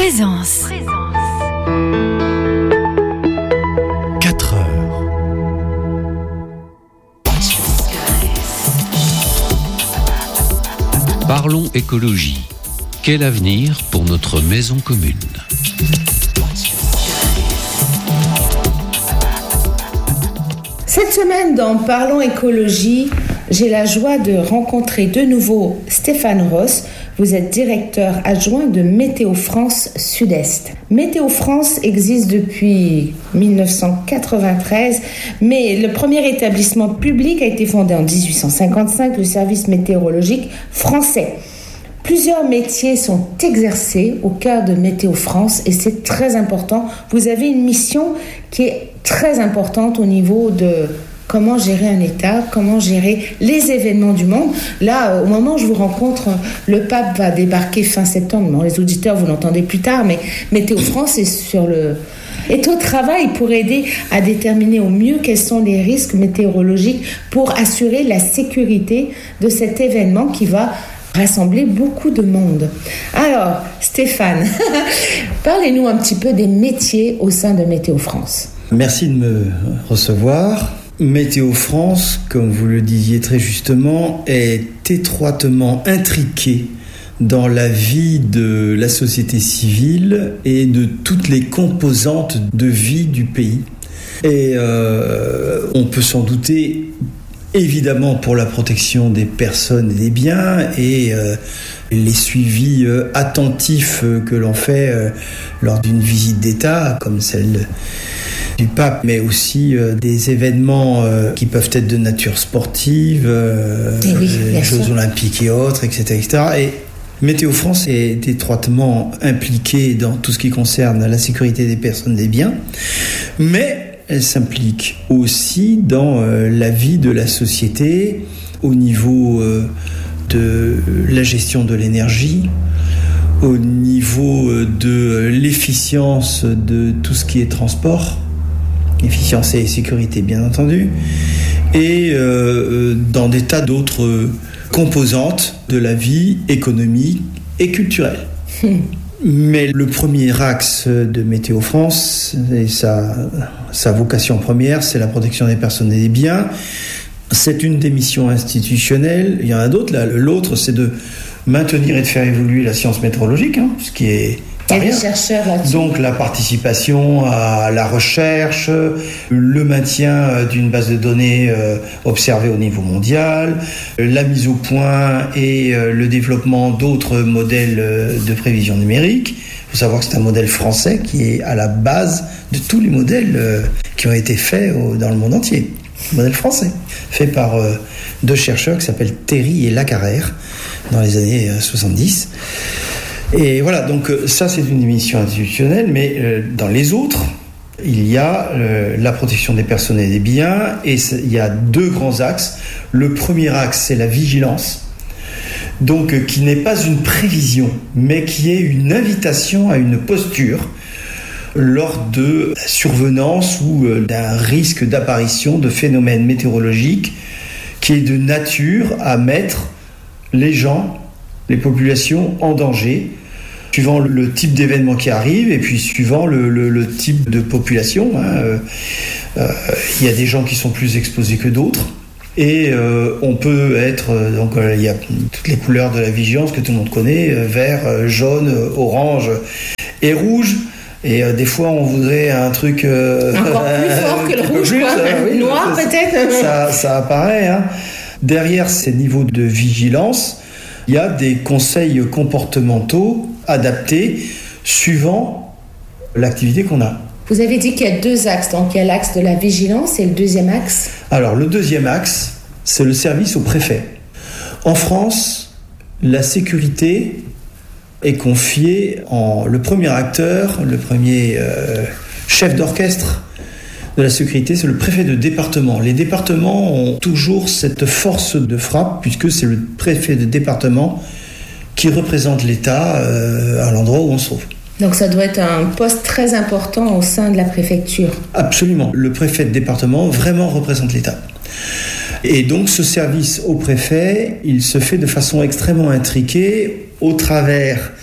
Présence. 4 heures. Parlons écologie. Quel avenir pour notre maison commune ? Cette semaine, dans Parlons écologie, j'ai la joie de rencontrer de nouveau Stéphane Ross. Vous êtes directeur adjoint de Météo France Sud-Est. Météo France existe depuis 1993, mais le premier établissement public a été fondé en 1855, le service météorologique français. Plusieurs métiers sont exercés au cœur de Météo France et c'est très important. Vous avez une mission qui est très importante au niveau de comment gérer un État, comment gérer les événements du monde. Là, au moment où je vous rencontre, le pape va débarquer fin septembre. Bon, les auditeurs, vous l'entendez plus tard, mais Météo France est au travail pour aider à déterminer au mieux quels sont les risques météorologiques pour assurer la sécurité de cet événement qui va rassembler beaucoup de monde. Alors, Stéphane, parlez-nous un petit peu des métiers au sein de Météo France. Merci de me recevoir. Météo France, comme vous le disiez très justement, est étroitement intriqué dans la vie de la société civile et de toutes les composantes de vie du pays. Et on peut s'en douter, évidemment pour la protection des personnes et des biens et les suivis attentifs que l'on fait lors d'une visite d'État, comme celle du pape, mais aussi des événements qui peuvent être de nature sportive, les Jeux olympiques et autres, etc., etc. Et Météo France est étroitement impliquée dans tout ce qui concerne la sécurité des personnes et des biens, mais elle s'implique aussi dans la vie de la société au niveau de la gestion de l'énergie, au niveau de l'efficience de tout ce qui est transport, efficience et sécurité bien entendu, et dans des tas d'autres composantes de la vie économique et culturelle. Mais le premier axe de Météo France, et sa vocation première, c'est la protection des personnes et des biens. C'est une des missions institutionnelles. Il y en a d'autres. L'autre, c'est de maintenir et de faire évoluer la science météorologique, ce qui est il y a des chercheurs là-dessus. Donc la participation à la recherche, le maintien d'une base de données observée au niveau mondial, la mise au point et le développement d'autres modèles de prévision numérique. Il faut savoir que c'est un modèle français qui est à la base de tous les modèles qui ont été faits dans le monde entier. Modèle français, fait par deux chercheurs qui s'appellent Terry et Lacarrère dans les années 70. Et voilà, donc ça c'est une mission institutionnelle, mais dans les autres, il y a la protection des personnes et des biens, et il y a deux grands axes. Le premier axe, c'est la vigilance, donc qui n'est pas une prévision, mais qui est une invitation à une posture lors de la survenance ou d'un risque d'apparition de phénomènes météorologiques qui est de nature à mettre les gens, les populations en danger, suivant le type d'événement qui arrive et puis suivant le type de population. Il y a des gens qui sont plus exposés que d'autres. Et on peut être... donc il y a toutes les couleurs de la vigilance que tout le monde connaît, vert, jaune, orange et rouge. Et des fois, on voudrait un truc... encore plus fort que le rouge, oui, noir peut-être. Ça apparaît. Derrière ces niveaux de vigilance, il y a des conseils comportementaux adaptés suivant l'activité qu'on a. Vous avez dit qu'il y a deux axes. Donc il y a l'axe de la vigilance et le deuxième axe. Alors le deuxième axe, c'est le service au préfet. En France, la sécurité est confiée le premier acteur, le premier chef d'orchestre de la sécurité, c'est le préfet de département. Les départements ont toujours cette force de frappe, puisque c'est le préfet de département qui représente l'État à l'endroit où on se trouve. Donc ça doit être un poste très important au sein de la préfecture. Absolument. Le préfet de département vraiment représente l'État. Et donc ce service au préfet, il se fait de façon extrêmement intriquée au travers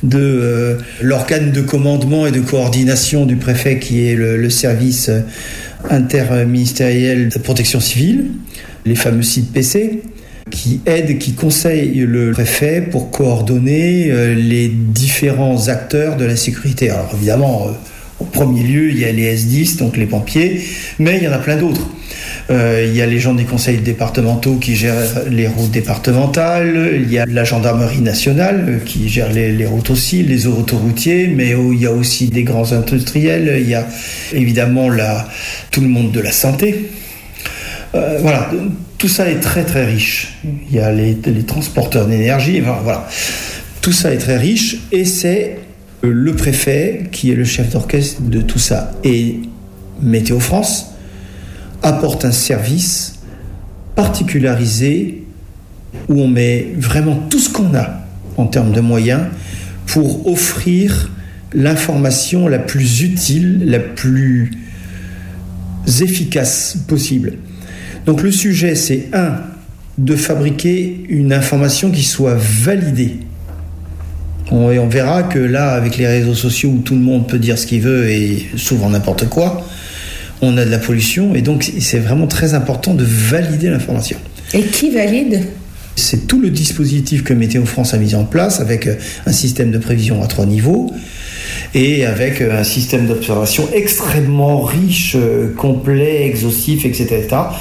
de l'organe de commandement et de coordination du préfet qui est le service interministériel de protection civile, les fameux CIPC, qui aident, qui conseillent le préfet pour coordonner les différents acteurs de la sécurité. Alors évidemment, au premier lieu, il y a les S10, donc les pompiers, mais il y en a plein d'autres. Il y a les gens des conseils départementaux qui gèrent les routes départementales, il y a la gendarmerie nationale qui gère les routes aussi, les autoroutiers, mais il y a aussi des grands industriels, il y a évidemment tout le monde de la santé. Voilà, tout ça est très très riche. Il y a les transporteurs d'énergie, voilà. Tout ça est très riche et c'est le préfet qui est le chef d'orchestre de tout ça. Et Météo France apporte un service particularisé où on met vraiment tout ce qu'on a en termes de moyens pour offrir l'information la plus utile, la plus efficace possible. Donc le sujet, c'est de fabriquer une information qui soit validée. Et on verra que là, avec les réseaux sociaux où tout le monde peut dire ce qu'il veut et souvent n'importe quoi, on a de la pollution et donc c'est vraiment très important de valider l'information. Et qui valide ? C'est tout le dispositif que Météo France a mis en place avec un système de prévision à 3 niveaux et avec un système d'observation extrêmement riche, complet, exhaustif, etc.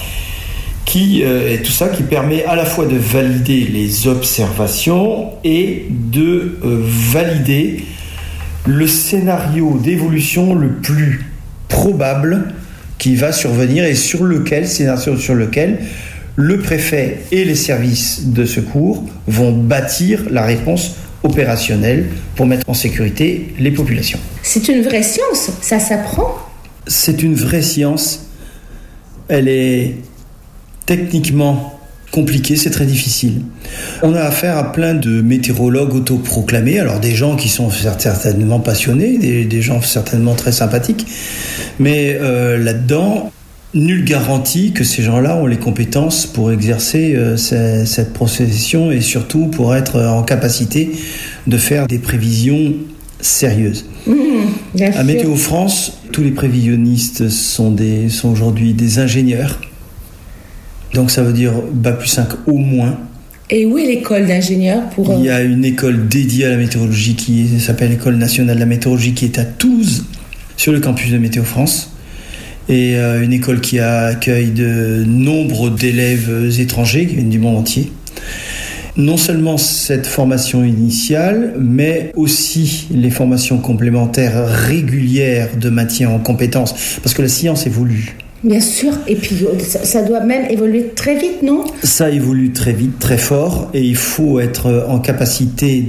Et tout ça qui permet à la fois de valider les observations et de valider le scénario d'évolution le plus probable qui va survenir et sur lequel le préfet et les services de secours vont bâtir la réponse opérationnelle pour mettre en sécurité les populations. C'est une vraie science, ça s'apprend ? C'est une vraie science. Elle est techniquement compliquée, c'est très difficile. On a affaire à plein de météorologues autoproclamés, alors des gens qui sont certainement passionnés, des gens certainement très sympathiques, mais là-dedans, nulle garantie que ces gens-là ont les compétences pour exercer cette profession et surtout pour être en capacité de faire des prévisions sérieuses. À Météo France, tous les prévisionnistes sont aujourd'hui des ingénieurs. Donc ça veut dire Bac+5 au moins. Et où est l'école d'ingénieurs pour... Il y a une école dédiée à la météorologie qui s'appelle l'École nationale de la météorologie qui est à Toulouse, sur le campus de Météo France. Et une école qui accueille de nombre d'élèves étrangers qui viennent du monde entier. Non seulement cette formation initiale, mais aussi les formations complémentaires régulières de maintien en compétences, parce que la science évolue. Bien sûr, et puis ça doit même évoluer très vite, non ? Ça évolue très vite, très fort, et il faut être en capacité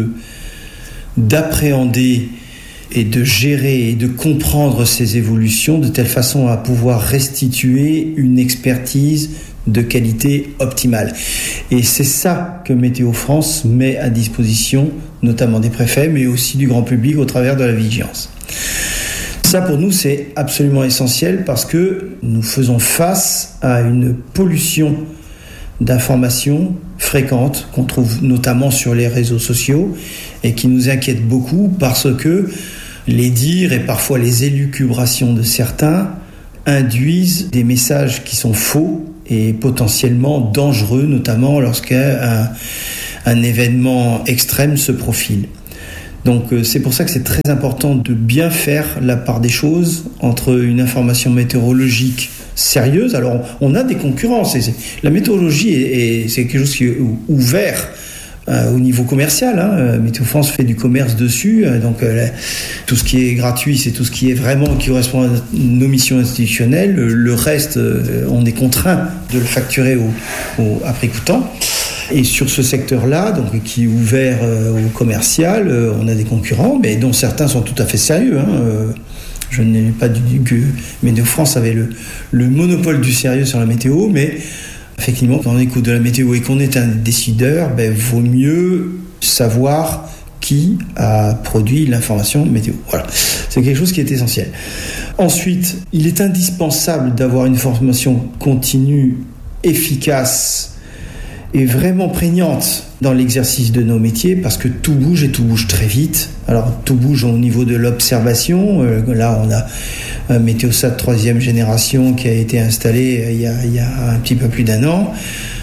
d'appréhender et de gérer et de comprendre ces évolutions de telle façon à pouvoir restituer une expertise de qualité optimale. Et c'est ça que Météo France met à disposition, notamment des préfets, mais aussi du grand public au travers de la vigilance. Ça, pour nous, c'est absolument essentiel parce que nous faisons face à une pollution d'informations fréquentes qu'on trouve notamment sur les réseaux sociaux et qui nous inquiète beaucoup parce que les dires et parfois les élucubrations de certains induisent des messages qui sont faux et potentiellement dangereux, notamment lorsqu'un événement extrême se profile. Donc c'est pour ça que c'est très important de bien faire la part des choses entre une information météorologique sérieuse. Alors on a des concurrents, la météorologie c'est quelque chose qui est ouvert au niveau commercial. Météo France fait du commerce dessus, donc tout ce qui est gratuit, c'est tout ce qui est vraiment qui correspond à nos missions institutionnelles. Le reste, on est contraint de le facturer à prix coûtant. Et sur ce secteur-là, donc qui est ouvert au commercial, on a des concurrents, mais dont certains sont tout à fait sérieux. Je n'ai pas dit que Météo France avait le monopole du sérieux sur la météo, mais effectivement, quand on écoute de la météo et qu'on est un décideur, vaut mieux savoir qui a produit l'information météo. Voilà, c'est quelque chose qui est essentiel. Ensuite, il est indispensable d'avoir une formation continue, efficace est vraiment prégnante dans l'exercice de nos métiers parce que tout bouge et tout bouge très vite. Alors tout bouge au niveau de l'observation. Là, on a un Météosat 3e génération qui a été installé il y a un petit peu plus d'1 an.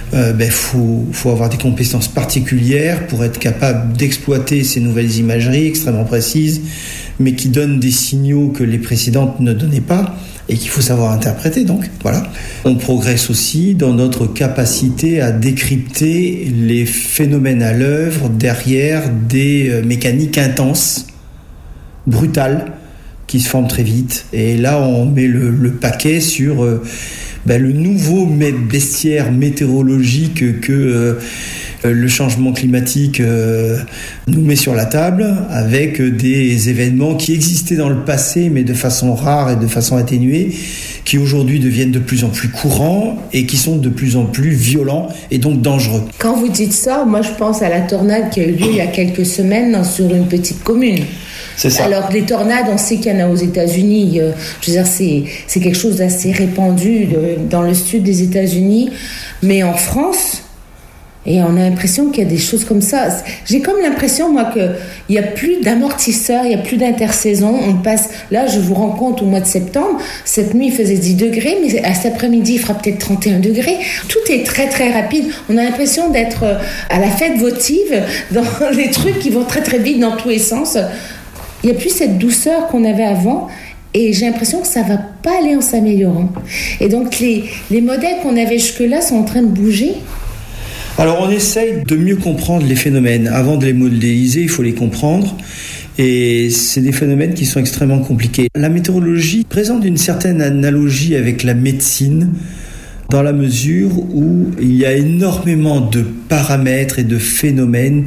Faut avoir des compétences particulières pour être capable d'exploiter ces nouvelles imageries extrêmement précises, mais qui donnent des signaux que les précédentes ne donnaient pas et qu'il faut savoir interpréter. Donc voilà. On progresse aussi dans notre capacité à décrypter les phénomènes à l'œuvre derrière des mécaniques intenses, brutales, qui se forment très vite. Et là, on met le paquet sur le nouveau bestiaire météorologique que le changement climatique nous met sur la table, avec des événements qui existaient dans le passé, mais de façon rare et de façon atténuée, qui aujourd'hui deviennent de plus en plus courants et qui sont de plus en plus violents et donc dangereux. Quand vous dites ça, moi je pense à la tornade qui a eu lieu il y a quelques semaines sur une petite commune. C'est ça. Alors, les tornades, on sait qu'il y en a aux États-Unis. Je veux dire, c'est quelque chose d'assez répandu dans le sud des États-Unis. Mais en France, et on a l'impression qu'il y a des choses comme ça. J'ai comme l'impression, moi, qu'il n'y a plus d'amortisseurs, il n'y a plus d'intersaison. On passe, là, je vous rends compte, au mois de septembre, cette nuit, il faisait 10 degrés, mais à cet après-midi, il fera peut-être 31 degrés. Tout est très, très rapide. On a l'impression d'être à la fête votive, dans les trucs qui vont très, très vite dans tous les sens. Il n'y a plus cette douceur qu'on avait avant et j'ai l'impression que ça ne va pas aller en s'améliorant. Et donc les modèles qu'on avait jusque-là sont en train de bouger. Alors on essaye de mieux comprendre les phénomènes. Avant de les modéliser, il faut les comprendre. Et c'est des phénomènes qui sont extrêmement compliqués. La météorologie présente une certaine analogie avec la médecine, dans la mesure où il y a énormément de paramètres et de phénomènes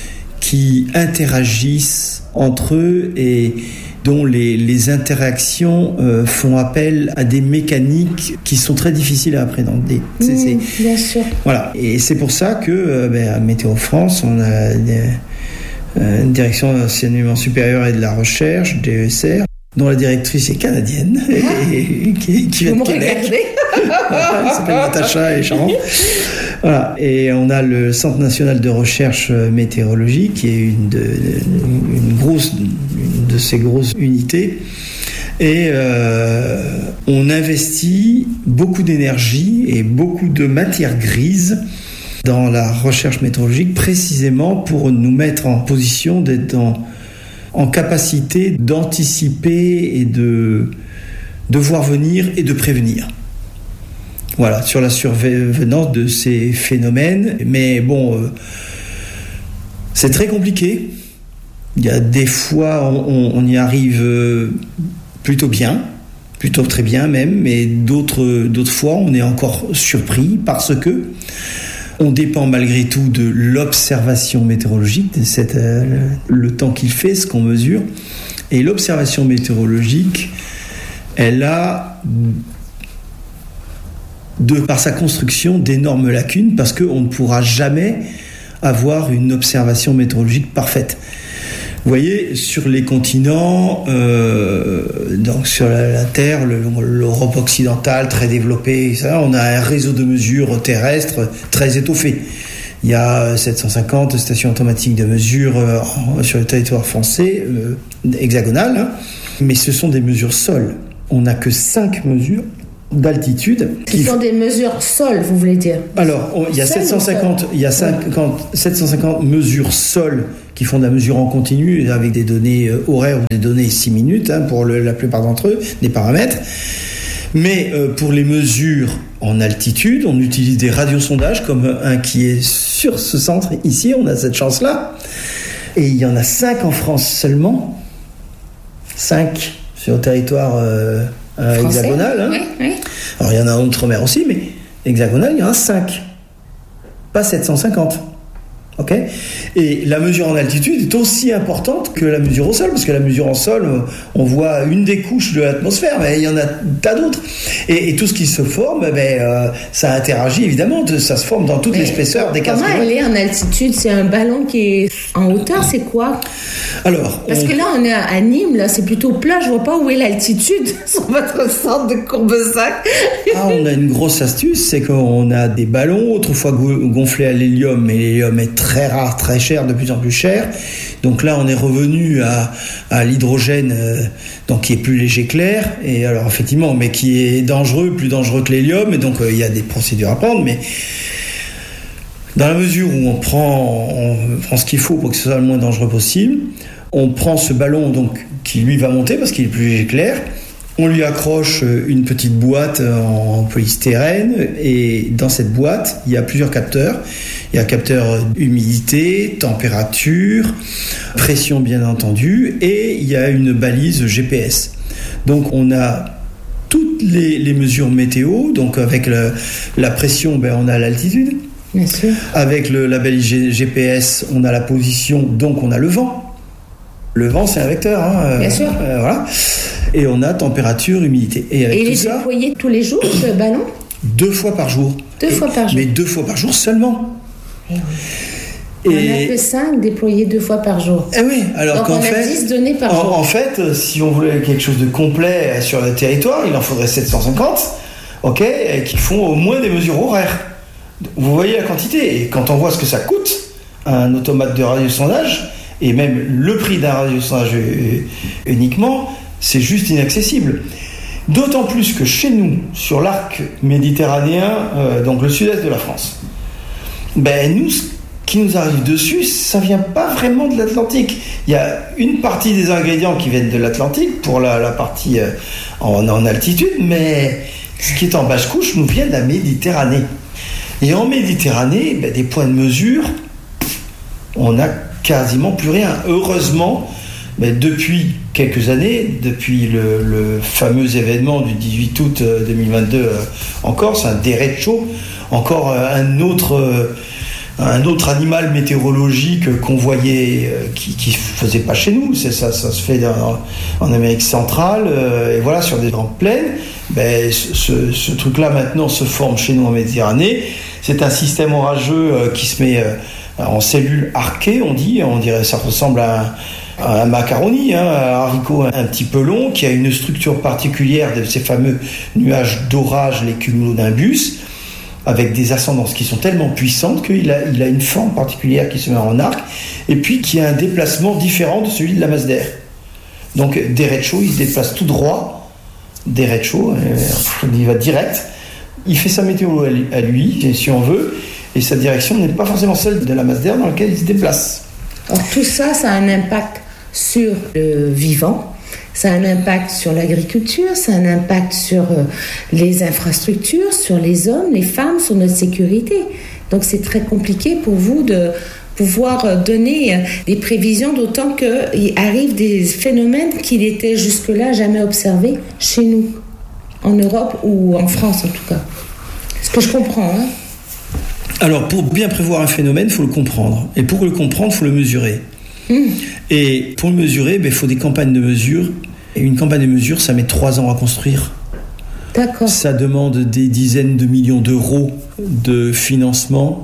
qui interagissent entre eux et dont les interactions font appel à des mécaniques qui sont très difficiles à appréhender. Bien sûr. Voilà. Et c'est pour ça que à Météo France, on a une direction d'enseignement supérieur et de la recherche, DESR, dont la directrice est canadienne et qui vient de Québec. Elle s'appelle Natacha et Charles. Voilà. Et on a le Centre national de recherche météorologique qui est une de ces grosses unités. Et on investit beaucoup d'énergie et beaucoup de matière grise dans la recherche météorologique, précisément pour nous mettre en position d'être en capacité d'anticiper et de voir venir et de prévenir. Voilà, sur la survenance de ces phénomènes. Mais bon, c'est très compliqué. Il y a des fois, on y arrive plutôt bien, plutôt très bien même, mais d'autres fois, on est encore surpris parce que on dépend malgré tout de l'observation météorologique, le temps qu'il fait, ce qu'on mesure. Et l'observation météorologique, elle a, par sa construction, d'énormes lacunes parce qu'on ne pourra jamais avoir une observation météorologique parfaite. Vous voyez, sur les continents, donc sur la Terre, l'Europe occidentale très développée, on a un réseau de mesures terrestres très étoffé. Il y a 750 stations automatiques de mesure sur le territoire français, hexagonal, mais ce sont des mesures sol. On n'a que 5 mesures d'altitude. Ce sont des mesures sol, vous voulez dire? Alors, il y a 750 mesures sol qui font de la mesure en continu avec des données horaires ou des données 6 minutes pour la plupart d'entre eux, des paramètres. Mais pour les mesures en altitude, on utilise des radiosondages comme un qui est sur ce centre ici, on a cette chance-là. Et il y en a 5 en France seulement. 5 sur le territoire hexagonal. Oui. Alors il y en a en outre-mer aussi, mais hexagonal, il y en a 5. Pas 750. Ok ? Et la mesure en altitude est aussi importante que la mesure au sol, parce que la mesure en sol, on voit une des couches de l'atmosphère, mais il y en a tas d'autres. Et tout ce qui se forme, ça interagit évidemment, ça se forme dans toute l'épaisseur des 15 km. Comment elle est en altitude ? C'est un ballon qui est en hauteur, c'est quoi ? Alors, parce que là, on est à Nîmes, là, c'est plutôt plat. Je vois pas où est l'altitude sur votre centre de Courbesac. On a une grosse astuce, c'est qu'on a des ballons, autrefois gonflés à l'hélium, mais l'hélium est très rare, très cher, de plus en plus cher. Donc là, on est revenu à l'hydrogène, donc qui est plus léger que l'air, et alors effectivement, mais qui est dangereux, plus dangereux que l'hélium, et donc il y a des procédures à prendre, mais dans la mesure où on prend ce qu'il faut pour que ce soit le moins dangereux possible, on prend ce ballon donc qui lui va monter parce qu'il est plus léger que l'air, on lui accroche une petite boîte en polystyrène et dans cette boîte, il y a plusieurs capteurs. Il y a un capteur humidité, température, pression bien entendu, et il y a une balise GPS. Donc on a toutes les mesures météo, donc avec la pression, on a l'altitude. Bien sûr. Avec la balise GPS, on a la position, donc on a le vent. Le vent, c'est un vecteur. Bien sûr. Voilà. Et on a température, humidité. Et il est déployé tous les jours, ce ballon ? 2 fois par jour. 2 fois par jour. Mais 2 fois par jour seulement. On n'a que 5 déployés 2 fois par jour. Eh oui, alors donc qu'en on a 10 données par jour. En fait, si on voulait quelque chose de complet sur le territoire, il en faudrait 750, qui font au moins des mesures horaires. Vous voyez la quantité, et quand on voit ce que ça coûte, un automate de radiosondage, et même le prix d'un radiosondage uniquement, c'est juste inaccessible. D'autant plus que chez nous, sur l'arc méditerranéen, donc le sud-est de la France, nous, ce qui nous arrive dessus, ça vient pas vraiment de l'Atlantique. Il y a une partie des ingrédients qui viennent de l'Atlantique pour la partie en altitude, mais ce qui est en basse couche nous vient de la Méditerranée. Et en Méditerranée, des points de mesure, on n'a quasiment plus rien. Heureusement, depuis quelques années, depuis le fameux événement du 18 août 2022 en Corse, un derecho, encore un autre animal météorologique qu'on voyait qui faisait pas chez nous. Ça se fait en Amérique centrale, et voilà, sur des grandes plaines. Ce truc-là maintenant se forme chez nous en Méditerranée. C'est un système orageux qui se met en cellules arquées, on dirait, ça ressemble à un macaroni, un haricot un petit peu long, qui a une structure particulière de ces fameux nuages d'orage, les cumulonimbus, avec des ascendances qui sont tellement puissantes qu'il a une forme particulière qui se met en arc, et puis qui a un déplacement différent de celui de la masse d'air. Donc derecho, il se déplace tout droit, derecho, il va direct, il fait sa météo à lui, si on veut, et sa direction n'est pas forcément celle de la masse d'air dans laquelle il se déplace. Alors tout ça, ça a un impact sur le vivant, ça a un impact sur l'agriculture, ça a un impact sur les infrastructures, sur les hommes, les femmes, sur notre sécurité. Donc c'est très compliqué pour vous de pouvoir donner des prévisions, d'autant qu'il arrive des phénomènes qui n'étaient jusque-là jamais observés chez nous, en Europe ou en France en tout cas. Ce que je comprends. Alors pour bien prévoir un phénomène, il faut le comprendre. Et pour le comprendre, il faut le mesurer. Et pour le mesurer, il faut des campagnes de mesure. Et une campagne de mesure, ça met 3 ans à construire. D'accord. Ça demande des dizaines de millions d'euros de financement.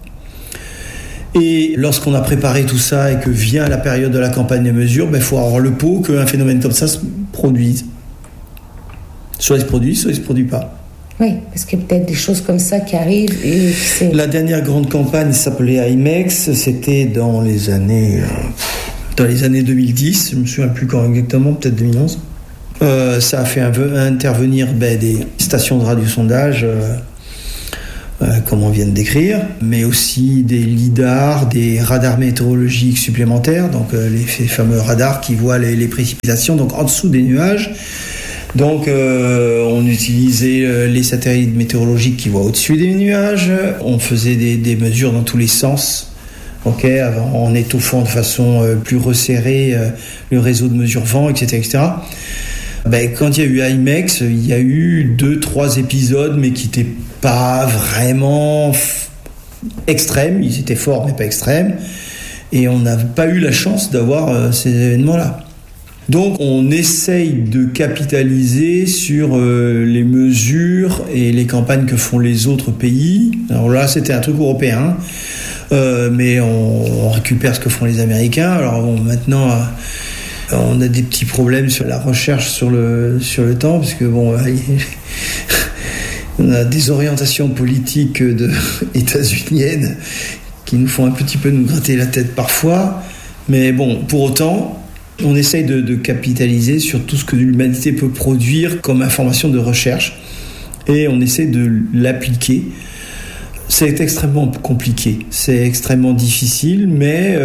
Et lorsqu'on a préparé tout ça et que vient la période de la campagne de mesure, il faut avoir le pot qu'un phénomène comme ça se produise. Soit il se produit, soit il ne se produit pas. Oui, parce qu'il y a peut-être des choses comme ça qui arrivent. La dernière grande campagne s'appelait IMEX, c'était dans les années 2010, je ne me souviens plus quand exactement, peut-être 2011. Ça a fait intervenir des stations de radiosondage, comme on vient de décrire, mais aussi des lidars, des radars météorologiques supplémentaires, donc les fameux radars qui voient les précipitations, donc en dessous des nuages. Donc on utilisait les satellites météorologiques qui voient au-dessus des nuages, on faisait des mesures dans tous les sens, en étoffant de façon plus resserrée le réseau de mesure vent, etc. etc. Quand il y a eu IMEX, il y a eu 2-3 épisodes, mais qui n'étaient pas vraiment extrêmes, ils étaient forts mais pas extrêmes, et on n'a pas eu la chance d'avoir ces événements-là. Donc on essaye de capitaliser sur les mesures et les campagnes que font les autres pays. Alors là, c'était un truc européen. mais on récupère ce que font les Américains. Alors bon, maintenant, on a des petits problèmes sur la recherche sur le temps, parce que bon, on a des orientations politiques états-uniennes qui nous font un petit peu nous gratter la tête parfois. Mais bon, pour autant, on essaye de capitaliser sur tout ce que l'humanité peut produire comme information de recherche, et on essaie de l'appliquer. C'est extrêmement compliqué, c'est extrêmement difficile, mais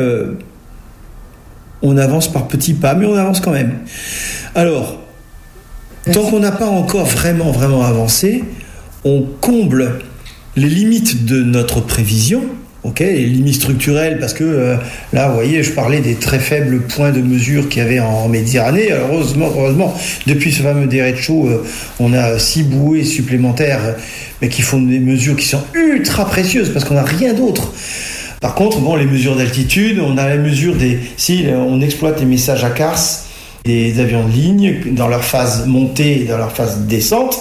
on avance par petits pas, mais on avance quand même. Alors, tant qu'on n'a pas encore vraiment avancé, on comble les limites de notre prévision, les limites structurelles, parce que là, vous voyez, je parlais des très faibles points de mesure qu'il y avait en Méditerranée. Alors, heureusement, depuis ce fameux derecho, on a 6 bouées supplémentaires, mais qui font des mesures qui sont ultra précieuses, parce qu'on n'a rien d'autre. Par contre, les mesures d'altitude, on a la mesure on exploite les messages ACARS des avions de ligne dans leur phase montée et dans leur phase descente,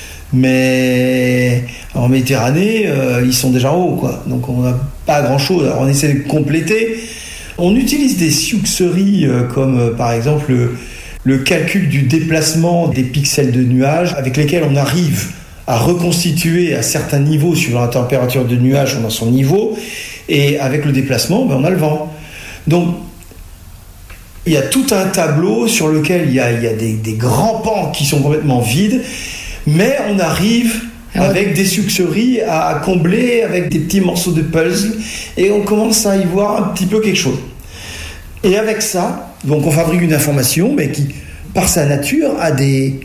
mais en Méditerranée, ils sont déjà en haut, quoi. Donc on n'a pas grand-chose. Alors on essaie de compléter. On utilise des succeries comme par exemple le calcul du déplacement des pixels de nuages, avec lesquels on arrive à reconstituer à certains niveaux, suivant la température de nuage, on a son niveau, et avec le déplacement, on a le vent. Donc il y a tout un tableau sur lequel il y a des grands pans qui sont complètement vides, mais on arrive avec des succeries à combler avec des petits morceaux de puzzle, et on commence à y voir un petit peu quelque chose. Et avec ça, donc on fabrique une information, mais qui, par sa nature, a des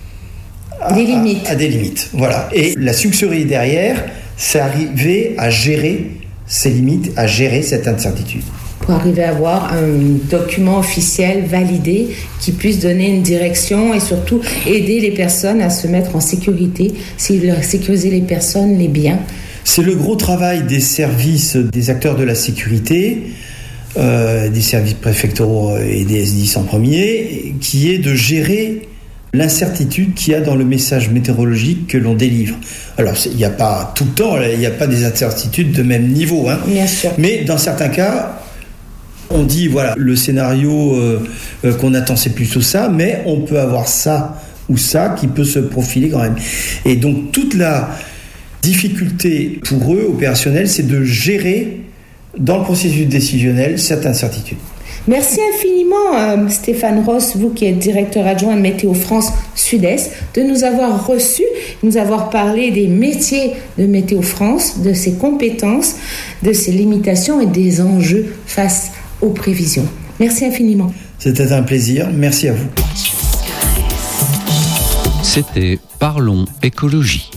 limites. Voilà. Et la succerie derrière, c'est arriver à gérer ces limites, à gérer cette incertitude. Pour arriver à avoir un document officiel validé qui puisse donner une direction et surtout aider les personnes à se mettre en sécurité, sécuriser les personnes, les biens. C'est le gros travail des services, des acteurs de la sécurité, des services préfectoraux et des S10 en premier, qui est de gérer l'incertitude qu'il y a dans le message météorologique que l'on délivre. Alors, il n'y a pas tout le temps, il n'y a pas des incertitudes de même niveau, hein. Bien sûr. Mais dans certains cas, on dit, le scénario qu'on attend, c'est plutôt ça, mais on peut avoir ça ou ça qui peut se profiler quand même. Et donc, toute la difficulté pour eux, opérationnelle, c'est de gérer dans le processus décisionnel cette incertitude. Merci infiniment, Stéphane Ross, vous qui êtes directeur adjoint de Météo France Sud-Est, de nous avoir reçus, de nous avoir parlé des métiers de Météo France, de ses compétences, de ses limitations et des enjeux face aux prévisions. Merci infiniment. C'était un plaisir. Merci à vous. C'était Parlons écologie.